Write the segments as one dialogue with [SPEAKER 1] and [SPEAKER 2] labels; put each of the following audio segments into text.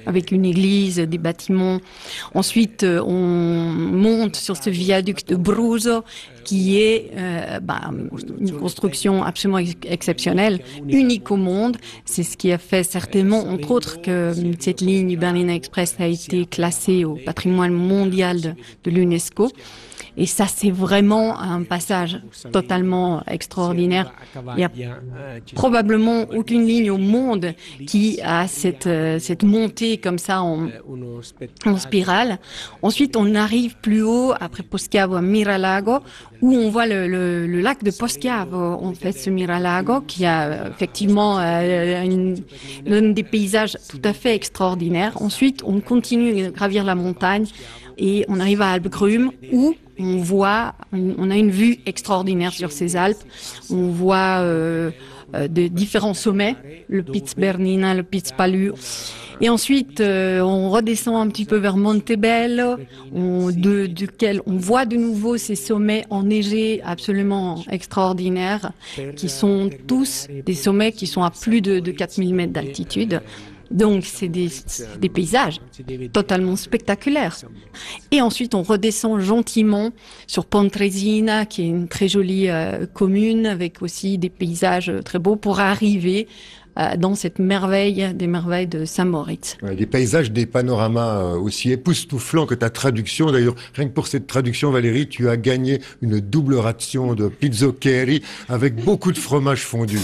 [SPEAKER 1] avec une église, des bâtiments. Ensuite, on monte sur ce viaduc de Bruzzo, qui est une construction absolument exceptionnelle, unique au monde. C'est ce qui a fait certainement, entre autres, que cette ligne du Bernina Express a été classée au patrimoine mondial de l'UNESCO. Et ça, c'est vraiment un passage totalement extraordinaire. Il y a probablement aucune ligne au monde qui a cette montée comme ça en spirale. Ensuite, on arrive plus haut, après Poschiavo, à Miralago, où on voit le lac de Poschiavo, en fait, ce Miralago, qui a effectivement donne des paysages tout à fait extraordinaires. Ensuite, on continue à gravir la montagne et on arrive à Alpgrum, où on a une vue extraordinaire sur ces Alpes. On voit de différents sommets, le Piz Bernina, le Piz Palu. Et ensuite, on redescend un petit peu vers Montebello, duquel on voit de nouveau ces sommets enneigés absolument extraordinaires, qui sont tous des sommets qui sont à plus de 4000 mètres d'altitude. Donc, c'est des paysages totalement spectaculaires. Et ensuite, on redescend gentiment sur Pontresina, qui est une très jolie commune, avec aussi des paysages très beaux, pour arriver dans cette merveille des merveilles de Saint-Moritz.
[SPEAKER 2] Ouais, des paysages, des panoramas aussi époustouflants que ta traduction. D'ailleurs, rien que pour cette traduction, Valérie, tu as gagné une double ration de pizzoccheri avec beaucoup de fromage fondu.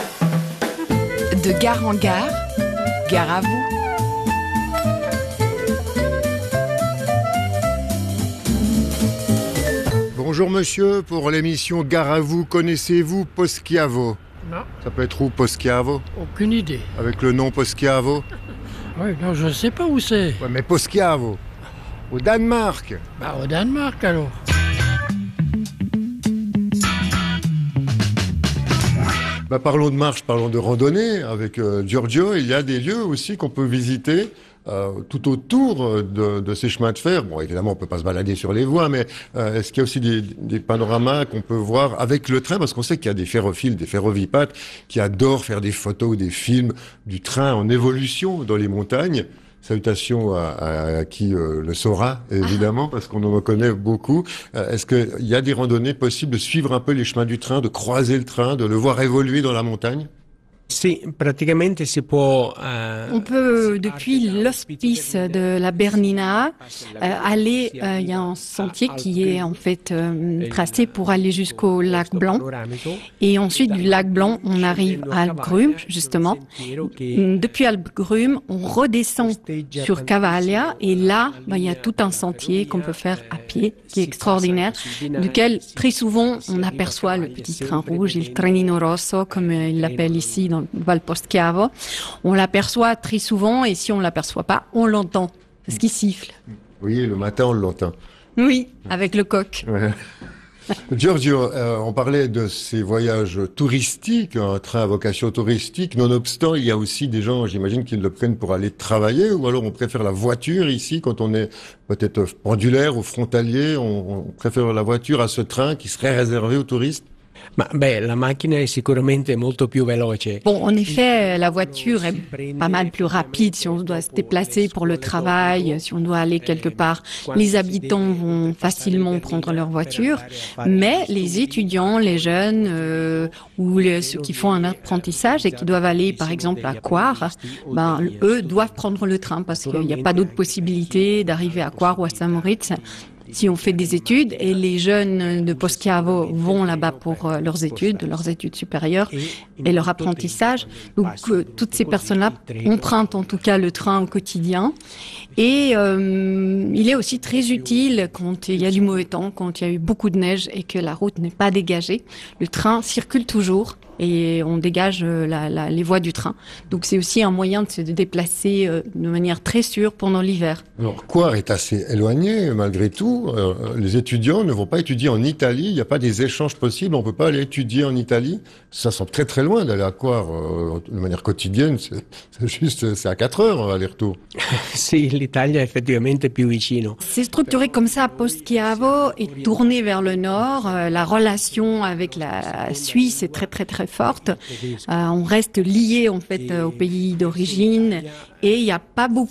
[SPEAKER 3] De gare en gare, gare à vous.
[SPEAKER 2] Bonjour monsieur, pour l'émission Gare à vous, connaissez-vous Poschiavo?
[SPEAKER 4] Non.
[SPEAKER 2] Ça peut être où Poschiavo?
[SPEAKER 4] Aucune idée.
[SPEAKER 2] Avec le nom Poschiavo?
[SPEAKER 4] Oui, non, je ne sais pas où c'est.
[SPEAKER 2] Ouais, mais Poschiavo, au Danemark.
[SPEAKER 4] Bah, au Danemark alors.
[SPEAKER 2] Bah, parlons de marche, parlons de randonnée. Avec Giorgio, il y a des lieux aussi qu'on peut visiter tout autour de ces chemins de fer. Bon, évidemment, on peut pas se balader sur les voies, mais est-ce qu'il y a aussi des panoramas qu'on peut voir avec le train? Parce qu'on sait qu'il y a des ferrophiles, des ferrovipates qui adorent faire des photos ou des films du train en évolution dans les montagnes. Salutations à qui le saura, évidemment, parce qu'on en connaît beaucoup. Est-ce qu'il y a des randonnées possibles de suivre un peu les chemins du train, de croiser le train, de le voir évoluer dans la montagne?
[SPEAKER 1] On peut, depuis l'hospice de la Bernina, aller, il y a un sentier qui est en fait tracé pour aller jusqu'au lac Blanc. Et ensuite, du lac Blanc, on arrive à Alpgrum, justement. Depuis Alpgrum, on redescend sur Cavaglia. Et là, il y a tout un sentier qu'on peut faire à pied, qui est extraordinaire, duquel, très souvent, on aperçoit le petit train rouge, il Trenino Rosso, comme il l'appelle ici dans Val Poschiavo. On l'aperçoit très souvent et si on l'aperçoit pas, on l'entend parce qu'il siffle.
[SPEAKER 2] Oui, le matin on l'entend.
[SPEAKER 1] Oui, avec le coq.
[SPEAKER 2] Ouais. Giorgio, on parlait de ces voyages touristiques, un train à vocation touristique. Nonobstant, il y a aussi des gens, j'imagine, qui le prennent pour aller travailler, ou alors on préfère la voiture ici quand on est peut-être pendulaire ou frontalier. On préfère la voiture à ce train qui serait réservé aux touristes.
[SPEAKER 5] La macchina è sicuramente molto più veloce.
[SPEAKER 1] Bon, en effet, la voiture est pas mal plus rapide si on doit se déplacer pour le travail, si on doit aller quelque part. Les habitants vont facilement prendre leur voiture, mais les étudiants, les jeunes ou ceux qui font un apprentissage et qui doivent aller, par exemple, à Coire, eux doivent prendre le train parce qu'il n'y a pas d'autre possibilité d'arriver à Coire ou à Saint-Moritz. Si on fait des études et les jeunes de Poschiavo vont là-bas pour leurs études supérieures et leur apprentissage. Donc toutes ces personnes-là empruntent en tout cas le train au quotidien. Et il est aussi très utile quand il y a du mauvais temps, quand il y a eu beaucoup de neige et que la route n'est pas dégagée. Le train circule toujours et on dégage les voies du train. Donc c'est aussi un moyen de se déplacer de manière très sûre pendant l'hiver.
[SPEAKER 2] Alors Coire est assez éloigné malgré tout. Les étudiants ne vont pas étudier en Italie. Il n'y a pas des échanges possibles. On peut pas aller étudier en Italie. Ça semble très très loin d'aller à Coire de manière quotidienne. C'est à 4 heures aller-retour.
[SPEAKER 5] Sì, l'Italia è effettivamente più vicino.
[SPEAKER 1] C'est structuré comme ça à Poschiavo et tourné vers le nord. La relation avec la Suisse est très très très forte. On reste lié en fait au pays d'origine et il n'y a pas beaucoup